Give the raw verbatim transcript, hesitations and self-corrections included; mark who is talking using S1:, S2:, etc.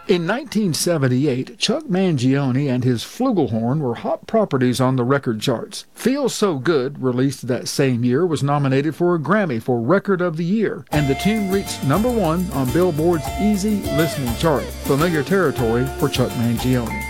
S1: In nineteen seventy-eight, Chuck Mangione and his flugelhorn were hot properties on the record charts. Feels So Good, released that same year, was nominated for a Grammy for Record of the Year, and the tune reached number one on Billboard's Easy Listening chart, familiar territory for Chuck Mangione.